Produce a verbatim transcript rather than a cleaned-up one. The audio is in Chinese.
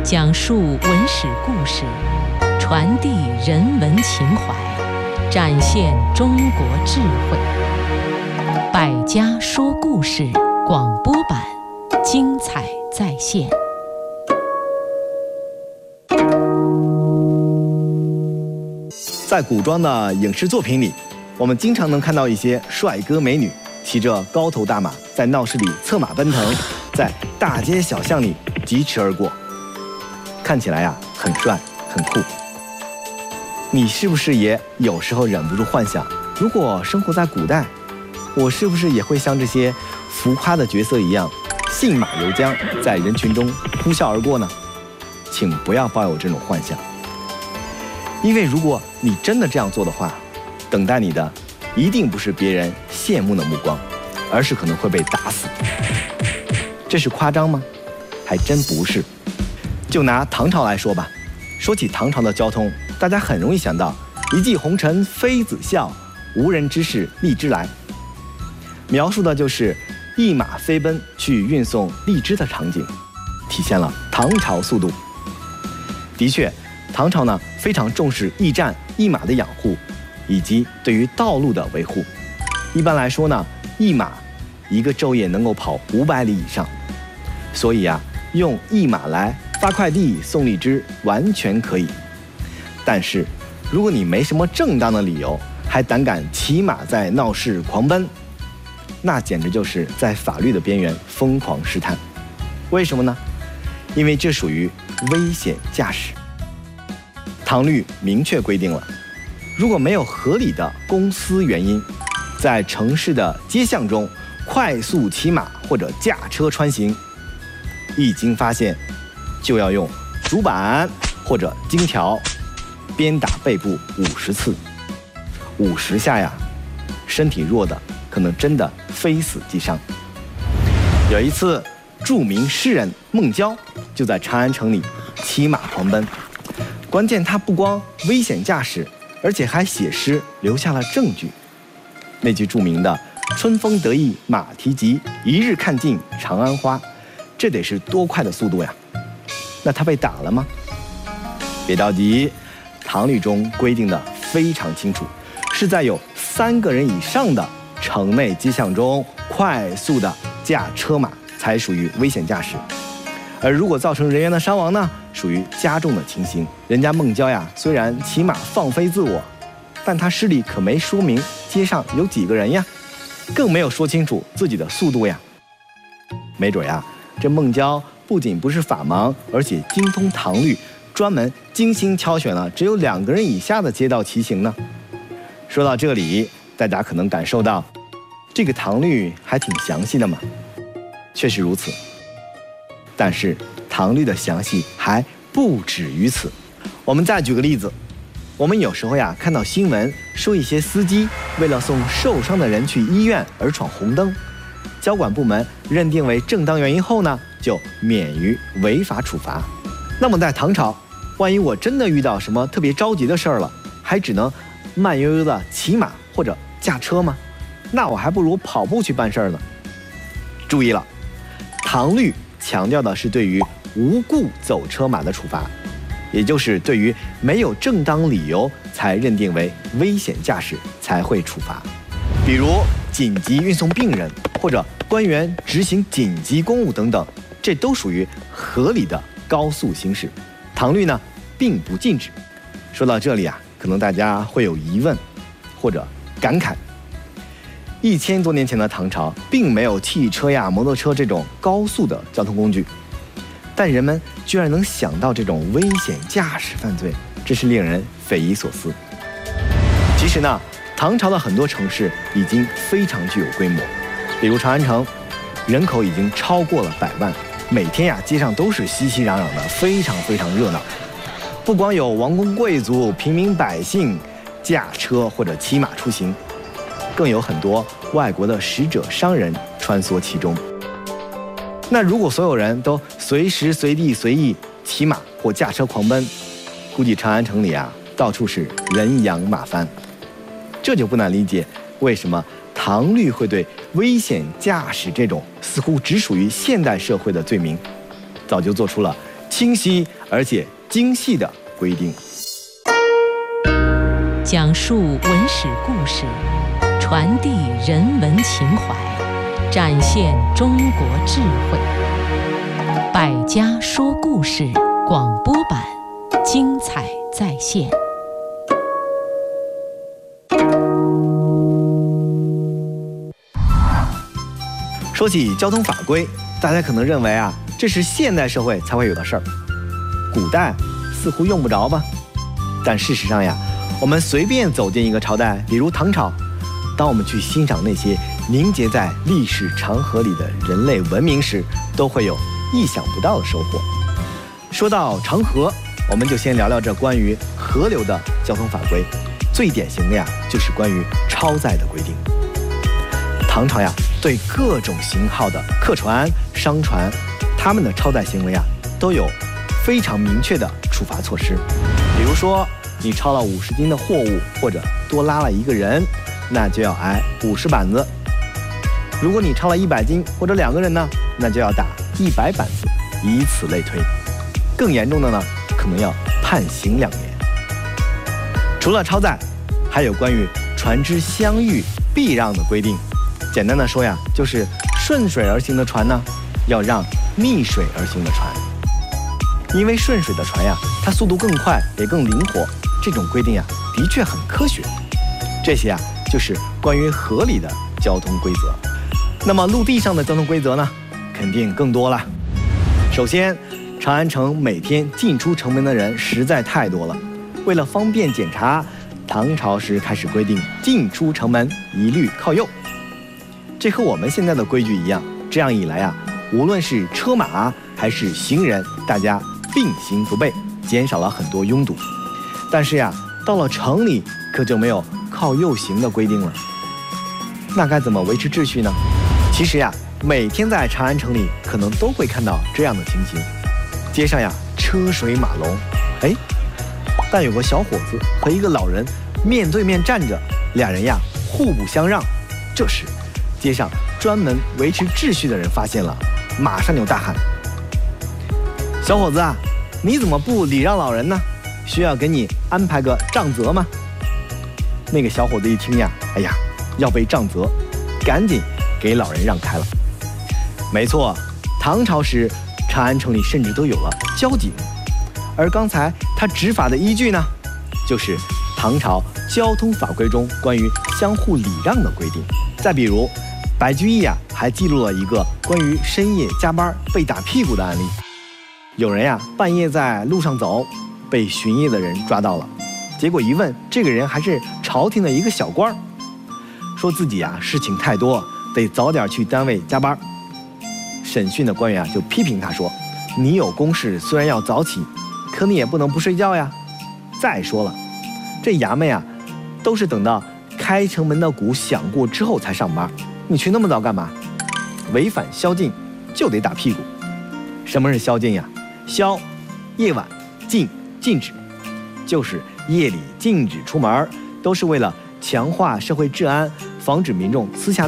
讲述文史故事，传递人文情怀，展现中国智慧。百家说故事广播版，精彩再现。 在古装的影视作品里，我们经常能看到一些帅哥美女骑着高头大马，在闹市里策马奔腾，在大街小巷里疾驰而过，看起来呀很帅很酷。你是不是也有时候忍不住幻想，如果生活在古代，我是不是也会像这些浮夸的角色一样，信马由缰，在人群中呼啸而过呢？请不要抱有这种幻想，因为如果你真的这样做的话，等待你的一定不是别人羡慕的目光，而是可能会被打死。这是夸张吗？还真不是。就拿唐朝来说吧，说起唐朝的交通，大家很容易想到一骑红尘妃子笑，无人知是荔枝来，描述的就是一马飞奔去运送荔枝的场景，体现了唐朝速度。的确，唐朝呢非常重视驿站驿马的养护，以及对于道路的维护。一般来说呢，驿马一个昼夜能够跑五百里以上，所以啊，用驿马来发快递送荔枝完全可以。但是，如果你没什么正当的理由，还胆敢骑马在闹市狂奔，那简直就是在法律的边缘疯狂试探。为什么呢？因为这属于危险驾驶。唐律明确规定了，如果没有合理的公私原因，在城市的街巷中快速骑马或者驾车穿行，一经发现，就要用竹板或者金条鞭打背部五十次，五十下呀，身体弱的可能真的非死即伤。有一次，著名诗人孟郊就在长安城里骑马狂奔，关键他不光危险驾驶，而且还写诗留下了证据。那句著名的“春风得意马蹄疾，一日看尽长安花”，这得是多快的速度呀？那他被打了吗？别着急，唐律中规定的非常清楚，是在有三个人以上的城内街巷中快速的驾车马才属于危险驾驶，而如果造成人员的伤亡呢，属于加重的情形。人家孟郊呀，虽然骑马放飞自我，但他诗里可没说明街上有几个人呀，更没有说清楚自己的速度呀。没准呀，这孟郊不仅不是法盲，而且精通唐律，专门精心挑选了只有两个人以下的街道骑行呢。说到这里，大家可能感受到，这个唐律还挺详细的嘛。确实如此，但是唐律的详细还不止于此。我们再举个例子，我们有时候呀看到新闻说一些司机为了送受伤的人去医院而闯红灯，交管部门认定为正当原因后呢，就免于违法处罚。那么在唐朝，万一我真的遇到什么特别着急的事儿了，还只能慢悠悠的骑马或者驾车吗？那我还不如跑步去办事儿呢。注意了，唐律强调的是对于无故走车马的处罚，也就是对于没有正当理由才认定为危险驾驶才会处罚。比如紧急运送病人，或者官员执行紧急公务等等，这都属于合理的高速行驶。唐律呢并不禁止。说到这里啊，可能大家会有疑问或者感慨，一千多年前的唐朝并没有汽车呀、摩托车这种高速的交通工具，但人们居然能想到这种危险驾驶犯罪，这是令人匪夷所思。其实呢，唐朝的很多城市已经非常具有规模，比如长安城，人口已经超过了百万，每天呀街上都是熙熙攘攘的，非常非常热闹。不光有王公贵族、平民百姓驾车或者骑马出行，更有很多外国的使者、商人穿梭其中。那如果所有人都随时随地随意骑马或驾车狂奔，估计长安城里啊到处是人仰马翻。这就不难理解为什么唐律会对危险驾驶这种似乎只属于现代社会的罪名，早就做出了清晰而且精细的规定。 讲述文史故事，传递人文情怀，展现中国智慧。百家说故事广播版，精彩再现。 说起交通法规，大家可能认为啊，这是现代社会才会有的事儿，古代似乎用不着吧？但事实上呀，我们随便走进一个朝代，比如唐朝，当我们去欣赏那些凝结在历史长河里的人类文明时，都会有意想不到的收获。说到长河，我们就先聊聊这关于河流的交通法规。最典型的呀，就是关于超载的规定。唐朝呀，对各种型号的客船、商船，他们的超载行为啊，都有非常明确的处罚措施。比如说，你超了五十斤的货物，或者多拉了一个人，那就要挨五十板子。如果你超了一百斤或者两个人呢，那就要打一百板子，以此类推。更严重的呢，可能要判刑两年。除了超载，还有关于船只相遇避让的规定。简单的说呀，就是顺水而行的船呢，要让逆水而行的船。因为顺水的船呀，它速度更快，也更灵活，这种规定呀，的确很科学。这些啊，就是关于河里的交通规则。那么陆地上的交通规则呢，肯定更多了。首先，长安城每天进出城门的人实在太多了，为了方便检查，唐朝时开始规定进出城门一律靠右。这和我们现在的规矩一样，这样一来啊，无论是车马还是行人，大家并行不悖，减少了很多拥堵。但是呀，到了城里可就没有靠右行的规定了。那该怎么维持秩序呢？其实呀，每天在长安城里可能都会看到这样的情形：街上呀车水马龙，哎，但有个小伙子和一个老人面对面站着，俩人呀互不相让。这时，街上专门维持秩序的人发现了，马上就大喊：“小伙子啊，你怎么不礼让老人呢？需要给你安排个杖责吗？”那个小伙子一听呀，哎呀，要被杖责，赶紧给老人让开了。没错，唐朝时长安城里甚至都有了交警，而刚才他执法的依据呢，就是唐朝交通法规中关于相互礼让的规定。再比如，白居易啊，还记录了一个关于深夜加班被打屁股的案例。有人呀，半夜在路上走，被巡夜的人抓到了，结果一问，这个人还是朝廷的一个小官，说自己啊事情太多，得早点去单位加班。审讯的官员啊就批评他说：“你有公事虽然要早起，可你也不能不睡觉呀。再说了，这衙门呀，都是等到开城门的鼓响过之后才上班，你去那么早干嘛？违反宵禁就得打屁股。什么是宵禁呀？宵，夜晚；禁，禁止，就是夜里禁止出门，都是为了强化社会治安，防止民众私下